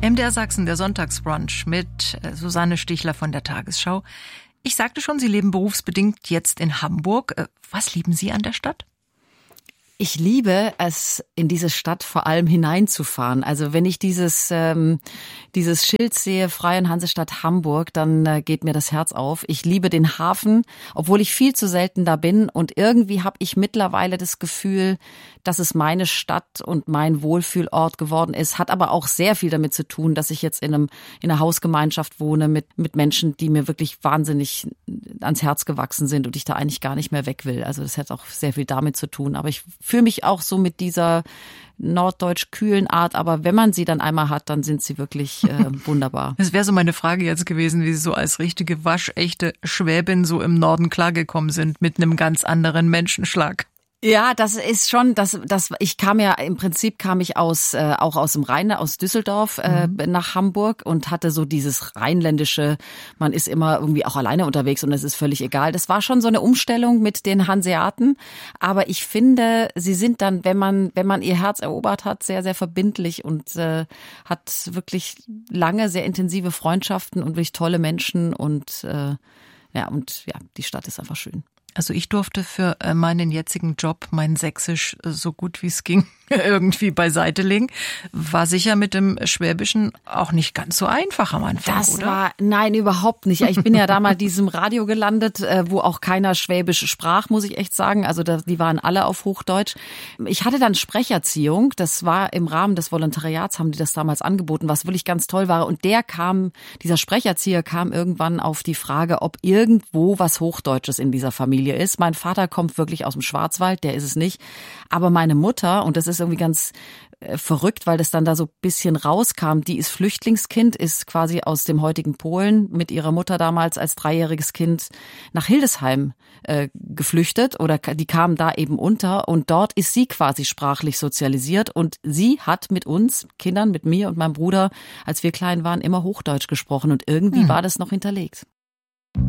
MDR Sachsen, der Sonntagsbrunch mit Susanne Stichler von der Tagesschau. Ich sagte schon, Sie leben berufsbedingt jetzt in Hamburg. Was lieben Sie an der Stadt? Ich liebe es, in diese Stadt vor allem hineinzufahren. Also wenn ich dieses Schild sehe, Freie und Hansestadt Hamburg, dann geht mir das Herz auf. Ich liebe den Hafen, obwohl ich viel zu selten da bin. Und irgendwie habe ich mittlerweile das Gefühl, dass es meine Stadt und mein Wohlfühlort geworden ist. Hat aber auch sehr viel damit zu tun, dass ich jetzt in einer Hausgemeinschaft wohne mit Menschen, die mir wirklich wahnsinnig ans Herz gewachsen sind und ich da eigentlich gar nicht mehr weg will. Also das hat auch sehr viel damit zu tun. Aber ich fühle mich auch so mit dieser norddeutsch kühlen Art, aber wenn man sie dann einmal hat, dann sind sie wirklich wunderbar. Das wäre so meine Frage jetzt gewesen, wie Sie so als richtige waschechte Schwäbin so im Norden klargekommen sind mit einem ganz anderen Menschenschlag. Ja, das ist schon, ich kam auch aus dem Rhein, aus Düsseldorf nach Hamburg und hatte so dieses rheinländische, man ist immer irgendwie auch alleine unterwegs und es ist völlig egal. Das war schon so eine Umstellung mit den Hanseaten, aber ich finde, sie sind dann, wenn man ihr Herz erobert hat, sehr, sehr verbindlich und hat wirklich lange, sehr intensive Freundschaften und wirklich tolle Menschen und die Stadt ist einfach schön. Also ich durfte für meinen jetzigen Job mein Sächsisch so gut wie es ging irgendwie beiseite legen. War sicher mit dem Schwäbischen auch nicht ganz so einfach am Anfang, oder? Nein, überhaupt nicht. Ich bin ja da mal in diesem Radio gelandet, wo auch keiner Schwäbisch sprach, muss ich echt sagen. Also die waren alle auf Hochdeutsch. Ich hatte dann Sprecherziehung. Das war im Rahmen des Volontariats, haben die das damals angeboten, was wirklich ganz toll war. Und dieser Sprecherzieher kam irgendwann auf die Frage, ob irgendwo was Hochdeutsches in dieser Familie ist. Mein Vater kommt wirklich aus dem Schwarzwald, der ist es nicht. Aber meine Mutter, und das ist irgendwie ganz verrückt, weil das dann da so ein bisschen rauskam, die ist Flüchtlingskind, ist quasi aus dem heutigen Polen mit ihrer Mutter damals als 3-jähriges Kind nach Hildesheim geflüchtet oder die kamen da eben unter und dort ist sie quasi sprachlich sozialisiert und sie hat mit uns Kindern, mit mir und meinem Bruder, als wir klein waren, immer Hochdeutsch gesprochen und irgendwie war das noch hinterlegt.